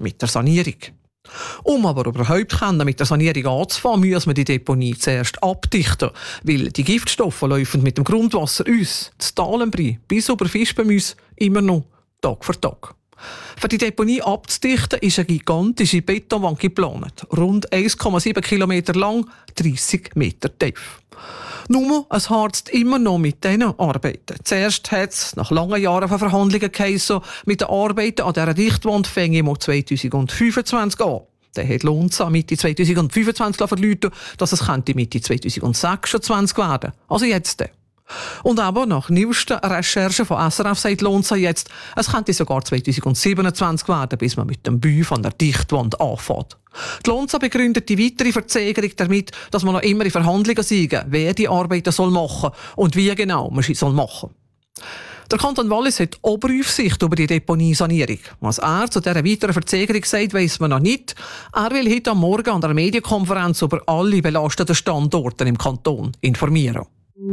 mit der Sanierung. Um aber überhaupt mit der Sanierung anzufangen, müssen wir die Deponie zuerst abdichten, weil die Giftstoffe laufen mit dem Grundwasser uns, das Talenbri, bis über Fischbemüs, immer noch Tag für Tag. Für die Deponie abzudichten ist eine gigantische Betonwand geplant, rund 1,7 Kilometer lang, 30 Meter tief. Nur, es harzt immer noch mit diesen Arbeiten. Zuerst hat es nach langen Jahren von Verhandlungen geheißen, mit den Arbeiten an dieser Dichtwand fänge ich 2025 an. Dann hat Lonza Mitte 2025 verlauten, dass es Mitte 2026 werden. Also jetzt. Und aber nach neuesten Recherchen von SRF sagt Lonza jetzt, es könnte sogar 2027 werden, bis man mit dem Bau von der Dichtwand anfängt. Die Lonza begründet die weitere Verzögerung damit, dass man noch immer in Verhandlungen sei, wer die Arbeiten machen soll und wie genau man sie machen soll. Der Kanton Wallis hat Oberaufsicht über die Deponiesanierung. Was er zu dieser weiteren Verzögerung sagt, weiss man noch nicht. Er will heute am Morgen an der Medienkonferenz über alle belasteten Standorte im Kanton informieren.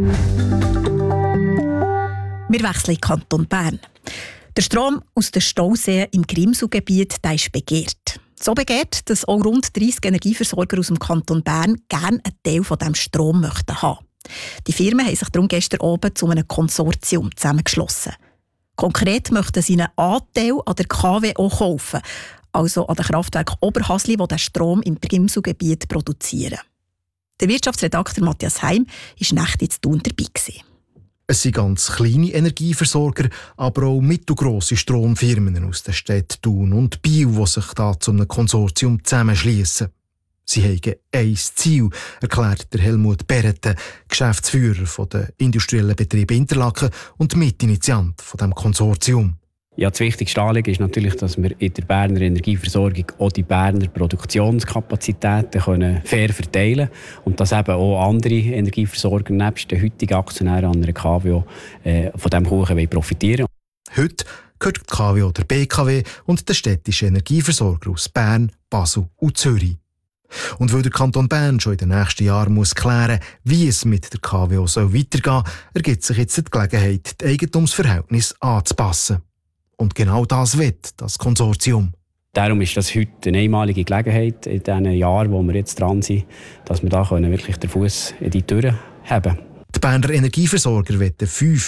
Wir wechseln in den Kanton Bern. Der Strom aus den Stauseen im Grimselgebiet ist begehrt. So begehrt, dass auch rund 30 Energieversorger aus dem Kanton Bern gerne einen Teil von diesem Strom möchten haben. Die Firmen haben sich darum gestern oben zu einem Konsortium zusammengeschlossen. Konkret möchten sie einen Anteil an der KWO kaufen, also an den Kraftwerk Oberhasli, die den Strom im Grimselgebiet produzieren. Der Wirtschaftsredakteur Matthias Heim war nächtlich in Thun dabei. Es sind ganz kleine Energieversorger, aber auch mittelgrosse Stromfirmen aus den Städten Thun und Biel, die sich da zu einem Konsortium zusammenschliessen. Sie haben ein Ziel, erklärt der Helmut Berete, Geschäftsführer der industriellen Betriebe Interlaken und Mitinitiant von dem Konsortium. Ja, das wichtigste Anliegen ist natürlich, dass wir in der Berner Energieversorgung auch die Berner Produktionskapazitäten fair verteilen können und dass eben auch andere Energieversorger nebst den heutigen Aktionären an einer KWO von diesem Kuchen profitieren wollen. Heute gehört die KWO der BKW und der städtische Energieversorger aus Bern, Basel und Zürich. Und weil der Kanton Bern schon in den nächsten Jahren muss klären muss, wie es mit der KWO weitergehen soll, ergibt sich jetzt die Gelegenheit, die Eigentumsverhältnisse anzupassen. Und genau das will das Konsortium. Darum ist das heute eine einmalige Gelegenheit in diesen Jahren, wo wir jetzt dran sind, dass wir da wirklich den Fuß in die Tür haben. Die Berner Energieversorger wollen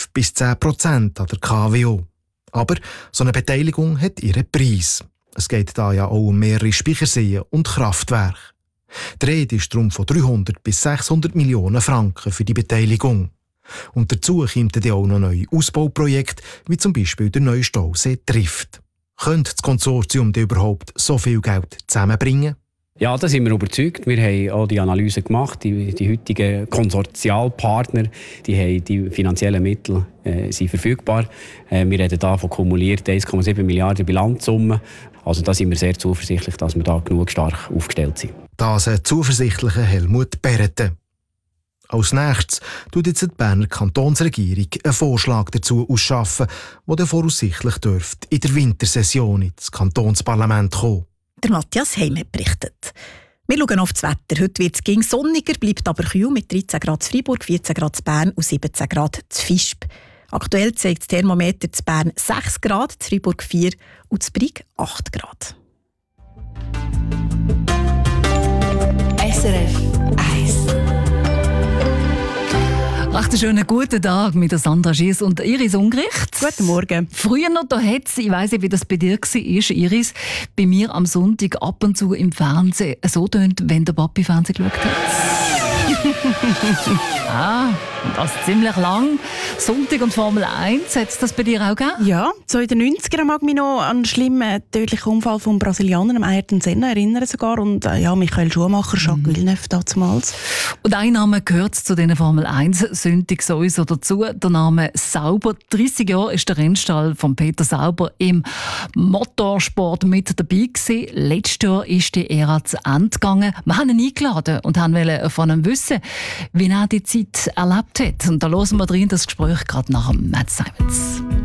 5-10% an der KWO. Aber so eine Beteiligung hat ihren Preis. Es geht da ja auch um mehrere Speicherseen und Kraftwerke. Die Rede ist darum von 300 bis 600 Millionen Franken für die Beteiligung. Und dazu kommen dann auch noch neue Ausbauprojekte, wie zum Beispiel der neue Stausee Trift. Könnte das Konsortium denn überhaupt so viel Geld zusammenbringen? Ja, da sind wir überzeugt. Wir haben auch die Analyse gemacht. Die heutigen Konsortialpartner, die haben die finanziellen Mittel sind verfügbar. Wir reden hier von kumuliert 1,7 Milliarden Bilanzsumme. Also da sind wir sehr zuversichtlich, dass wir da genug stark aufgestellt sind. Das ein zuversichtlicher Helmut Berete. Als nächstes tut jetzt die Berner Kantonsregierung einen Vorschlag dazu ausschaffen, der dann voraussichtlich dürfte in der Wintersession ins Kantonsparlament kommen. Der Matthias Heim hat berichtet. Wir schauen auf das Wetter. Heute wird es sonniger, bleibt aber kühl mit 13 Grad in Freiburg, 14 Grad in Bern und 17 Grad in Visp. Aktuell zeigt das Thermometer in Bern 6 Grad, in Freiburg 4 und in Brig 8 Grad. SRF 1. Recht schönen guten Tag mit Sandra Schiess und Iris Ungericht. Guten Morgen. Früher noch, da hat's, ich weiss nicht, wie das bei dir war, Iris, bei mir am Sonntag ab und zu im Fernsehen so tönt, wenn der Papi Fernsehen geschaut hat. Und das ziemlich lang. Sonntag und Formel 1, hat es das bei dir auch gegeben? Ja, so in den 90ern mag ich mich noch an einen schlimmen tödlichen Unfall vom Brasilianer, Ayrton Senna, erinnern sogar. Und Michael Schumacher, Jacques Villeneuve damals. Und ein Name gehört zu diesen Formel 1-Sündig sowieso dazu, der Name Sauber. 30 Jahre ist der Rennstall von Peter Sauber im Motorsport mit dabei gewesen. Letztes Jahr ist die Ära zu Ende gegangen. Wir haben ihn eingeladen und wollten von ihm wissen, wie er die Zeit erlebt hat. Und da hören wir drin das Gespräch gerade nach Matt Simons.